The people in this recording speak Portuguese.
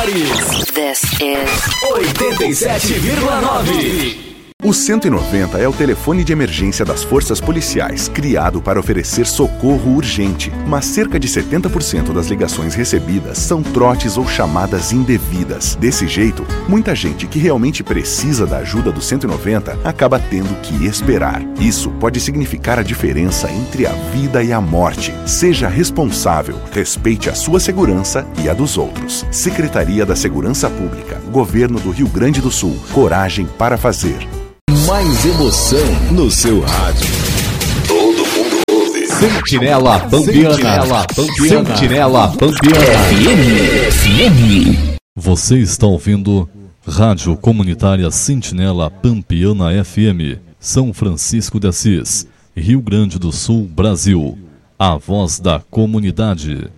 melhores. This is 87,9. O 190 é o telefone de emergência das forças policiais, criado para oferecer socorro urgente. Mas cerca de 70% das ligações recebidas são trotes ou chamadas indevidas. Desse jeito, muita gente que realmente precisa da ajuda do 190 acaba tendo que esperar. Isso pode significar a diferença entre a vida e a morte. Seja responsável, respeite a sua segurança e a dos outros. Secretaria da Segurança Pública, Governo do Rio Grande do Sul. Coragem para fazer. Mais emoção no seu rádio. Todo mundo ouve. Sentinela Pampiana. Sentinela Pampiana. FM. Você está ouvindo Rádio Comunitária Sentinela Pampiana FM, São Francisco de Assis, Rio Grande do Sul, Brasil. A voz da comunidade.